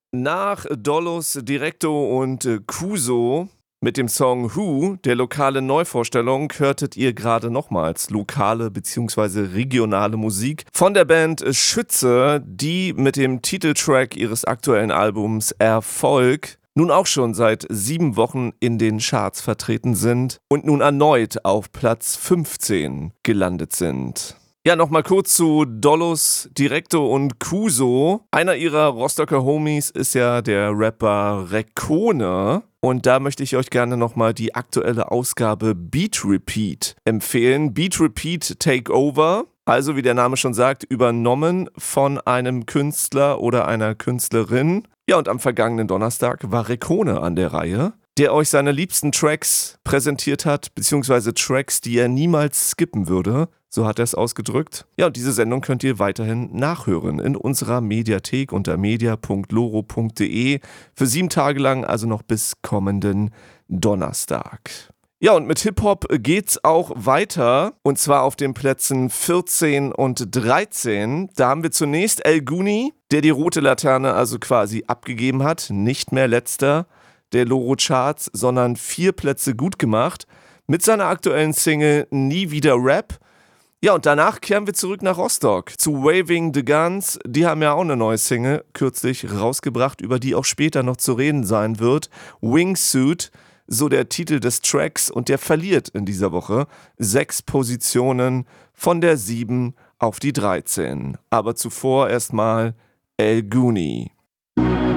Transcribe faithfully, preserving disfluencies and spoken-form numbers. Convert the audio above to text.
Nach Dolos, Directo und äh, Kuso mit dem Song Who, der lokale Neuvorstellung, hörtet ihr gerade nochmals lokale bzw. regionale Musik von der Band Schütze, die mit dem Titeltrack ihres aktuellen Albums Erfolg nun auch schon seit sieben Wochen in den Charts vertreten sind und nun erneut auf Platz fünfzehn gelandet sind. Ja, nochmal kurz zu Dolos, Directo und Kuso. Einer ihrer Rostocker Homies ist ja der Rapper Rekone. Und da möchte ich euch gerne nochmal die aktuelle Ausgabe Beat Repeat empfehlen. Beat Repeat Takeover, also wie der Name schon sagt, übernommen von einem Künstler oder einer Künstlerin. Ja, und am vergangenen Donnerstag war Rekone an der Reihe, der euch seine liebsten Tracks präsentiert hat, beziehungsweise Tracks, die er niemals skippen würde. So hat er es ausgedrückt. Ja, und diese Sendung könnt ihr weiterhin nachhören in unserer Mediathek unter media punkt loro punkt de für sieben Tage lang, also noch bis kommenden Donnerstag. Ja, und mit Hip-Hop geht's auch weiter, und zwar auf den Plätzen vierzehn und dreizehn. Da haben wir zunächst El Guni, der die rote Laterne also quasi abgegeben hat, nicht mehr letzter der Loro-Charts, sondern vier Plätze gut gemacht mit seiner aktuellen Single Nie wieder Rap. Ja, und danach kehren wir zurück nach Rostock zu Waving the Guns. Die haben ja auch eine neue Single kürzlich rausgebracht, über die auch später noch zu reden sein wird. Wingsuit, so der Titel des Tracks, und der verliert in dieser Woche sechs Positionen von der sieben auf die dreizehn. Aber zuvor erstmal El Guni.